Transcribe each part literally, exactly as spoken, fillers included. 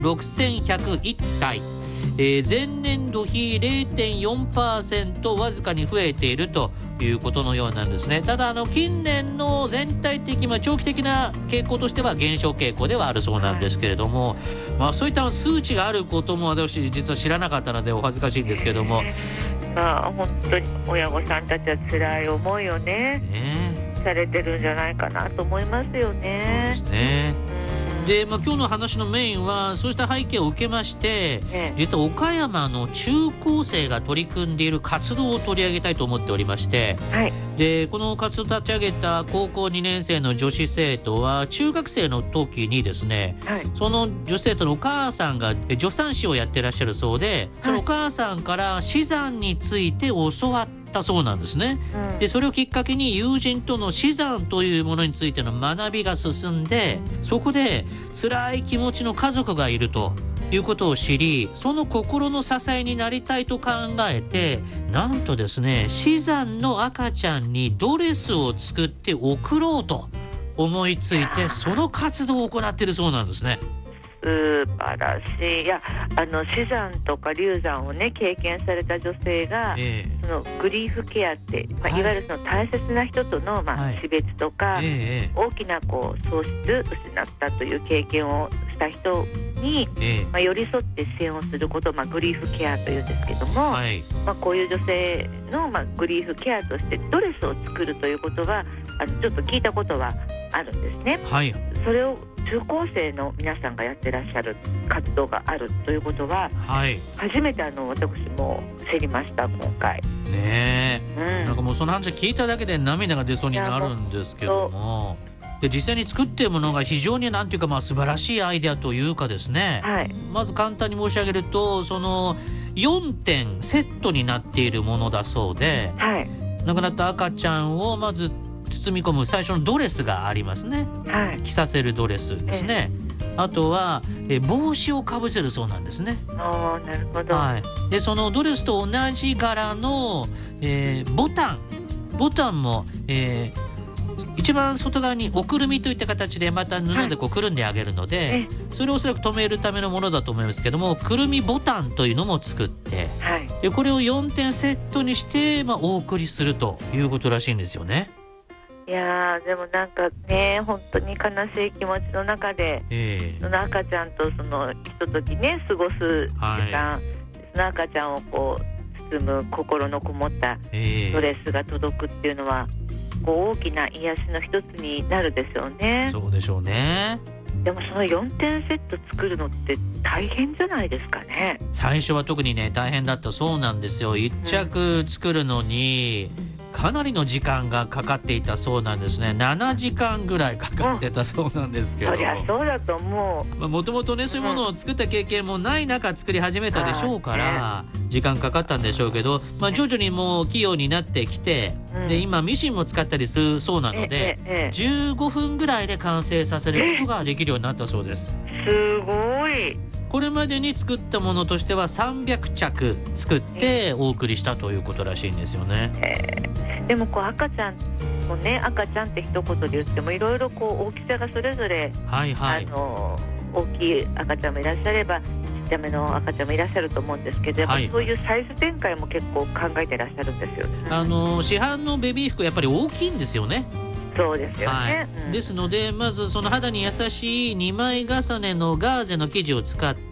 ろくせんひゃくいったい、えー、前年度比 れいてんよんパーセント わずかに増えているということのようなんですね。ただあの近年の全体的、まあ、長期的な傾向としては減少傾向ではあるそうなんですけれども、まあ、そういった数値があることも私実は知らなかったのでお恥ずかしいんですけども、 まあ、本当に親御さんたちは辛い思いをね、ねされてるんじゃないかなと思いますよね。 そうですね。で、まあ、今日の話のメインはそうした背景を受けまして、ね、実は岡山の中高生が取り組んでいる活動を取り上げたいと思っておりまして、はい、でこの活動を立ち上げた高校にねん生の女子生徒は中学生の時にですね、はい、その女子生徒のお母さんが助産師をやってらっしゃるそうで、そのお母さんから死産について教わってたそうなんですね、うん、でそれをきっかけに友人との死産というものについての学びが進んで、そこで辛い気持ちの家族がいるということを知り、その心の支えになりたいと考えて、なんとですね死産の赤ちゃんにドレスを作って送ろうと思いついて、その活動を行っているそうなんですね。 素晴らしい。いや、あの死産とか流産をね経験された女性が、えー、そのグリーフケアって、まあ、はい、いわゆるその大切な人との、まあはい、死別とか、えー、大きなこう喪失失ったという経験をした人に、えーまあ、寄り添って支援をすることを、まあ、グリーフケアというんですけども、はい、まあ、こういう女性の、まあ、グリーフケアとしてドレスを作るということはあのちょっと聞いたことはあるんですね、はい、それを中高生の皆さんがやってらっしゃる活動があるということは、はい、初めてあの私も知りました。今回ねえ、うん、なんかもうその話聞いただけで涙が出そうになるんですけども、で実際に作っているものが非常になんていうか、まあ素晴らしいアイデアというかですね、はい、まず簡単に申し上げると、そのよんてんセットになっているものだそうで、はい、亡くなった赤ちゃんをまず包み込む最初のドレスがありますね、はい、着させるドレスですね、えー、あとはえ帽子をかぶせるそうなんですね。 あー、なるほど、 はい、でそのドレスと同じ柄の、えー、ボタンボタンも、えー、一番外側におくるみといった形でまた布でこうくるんであげるので、はい、それをおそらく留めるためのものだと思いますけども、くるみボタンというのも作って、はい、でこれをよんてんセットにして、まあ、お送りするということらしいんですよね。 いやー、でもなんかね、本当に悲しい気持ちの中で、えー、その赤ちゃんとそのひとときね過ごす時間、はい、その赤ちゃんをこう包む心のこもったドレスが届くっていうのは、えー、こう大きな癒しの一つになるでしょうね。 そうでしょうね。 でもそのよんてんセット作るのって大変じゃないですかね。 最初は特にね大変だったそうなんですよ。いっ着作るのに、うんかなりの時間がかかっていたそうなんですね。ななじかんぐらいかかってたそうなんですけど、 そりゃそうだと思う。もともとねそういうものを作った経験もない中作り始めたでしょうから、時間かかったんでしょうけど、まあ、徐々にもう器用になってきて、で今ミシンも使ったりするそうなので、じゅうごふんぐらいで完成させることができるようになったそうです。 すごい。 これまでに作ったものとしてはさんびゃくちゃく作ってお送りしたということらしいんですよね。 えー、でもこう赤ちゃんもね、赤ちゃんって一言で言ってもいろいろこう大きさがそれぞれ、はいはい、あの大きい赤ちゃんもいらっしゃればちっちゃめの赤ちゃんもいらっしゃると思うんですけど、やっぱりそういうサイズ展開も結構考えてらっしゃるんですよね。 あの市販のベビー服やっぱり大きいんですよね。 そうですよね、はい、 うん、ですのでまずその肌に優しいにまい重ねのガーゼの生地を使って、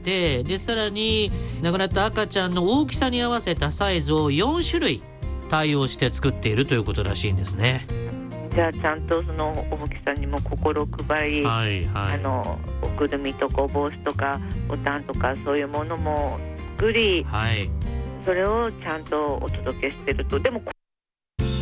でさらに亡くなった赤ちゃんの大きさに合わせたサイズをよんしゅるい対応して作っているということらしいんですね。 じゃあちゃんとその大きさにも心配り、はいはい、あのおくるみとかお帽子とかボタンとかそういうものも作り、はい、それをちゃんとお届けしてると。でも